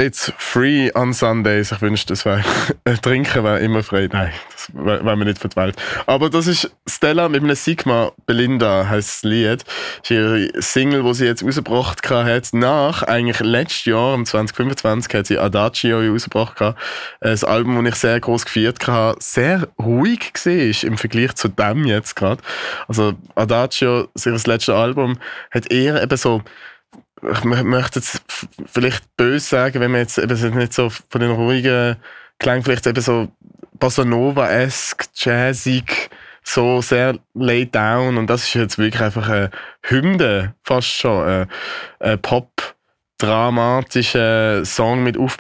It's free on Sundays. Ich wünschte, das wäre Trinken wäre immer frei. Nein, das wäre mir nicht für die Welt. Aber das ist Stella mit einem Sigma. Belinda heisst das Lied. Das ist ihre Single, die sie jetzt rausgebracht hat. Nach, eigentlich letztes Jahr, im 2025, hat sie Adagio rausgebracht. Ein Album, das ich sehr gross gefeiert habe. Sehr ruhig war im Vergleich zu dem jetzt gerade. Also Adagio, ihr letztes Album, hat eher eben so, ich möchte jetzt vielleicht böse sagen, wenn man jetzt eben nicht so von den ruhigen Klängen, vielleicht eben so Bossa Nova-esque, jazzig, so sehr laid down, und das ist jetzt wirklich einfach eine Hymne, fast schon, ein Pop-dramatischer Song mit